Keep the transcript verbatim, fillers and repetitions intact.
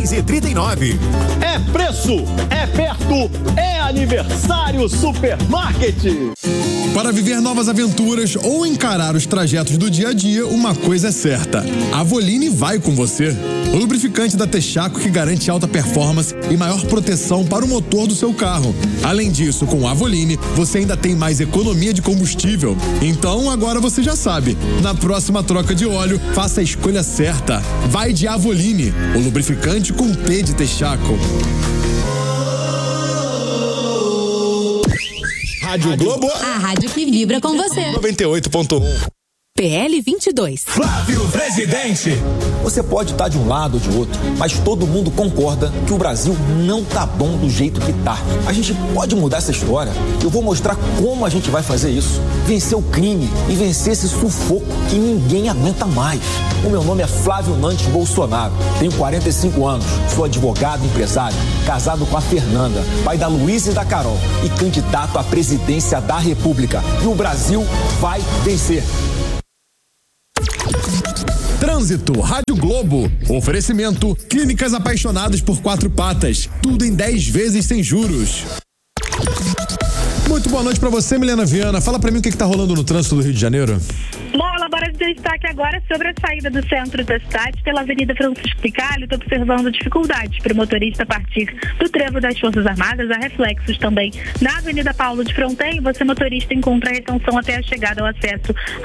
três e trinta e nove. É preço, é perto, é aniversário Supermarket. Para viver novas aventuras ou encarar os trajetos do dia a dia, uma coisa é certa: a Avoline vai com você. O lubrificante da Texaco que garante alta performance e maior proteção para o motor do seu carro. Além disso, com a Avoline, você ainda tem mais economia de combustível. Então, agora você já sabe. Na próxima troca de óleo, faça a escolha certa. Vai de Avoline, o lubrificante com T de Texaco. Rádio Globo. A rádio que vibra com você. noventa e oito ponto um. P L vinte e dois. Flávio Presidente. Você pode estar de um lado ou de outro, mas todo mundo concorda que o Brasil não tá bom do jeito que tá. A gente pode mudar essa história. Eu vou mostrar como a gente vai fazer isso. Vencer o crime e vencer esse sufoco que ninguém aguenta mais. O meu nome é Flávio Nantes Bolsonaro. Tenho quarenta e cinco anos, sou advogado e empresário, casado com a Fernanda, pai da Luísa e da Carol e candidato à presidência da República. E o Brasil vai vencer. Trânsito, Rádio Globo. Oferecimento, Clínicas Apaixonadas por Quatro Patas. Tudo em dez vezes sem juros. Muito boa noite pra você, Milena Viana. Fala pra mim o que, que tá rolando no trânsito do Rio de Janeiro. Bom, bora de destaque agora sobre a saída do centro da cidade pela Avenida Francisco Picalho. Estou observando dificuldades para o motorista a partir do trevo das Forças Armadas. Há reflexos também na Avenida Paulo de Fronten. Você, motorista, encontra retenção até a chegada ao acesso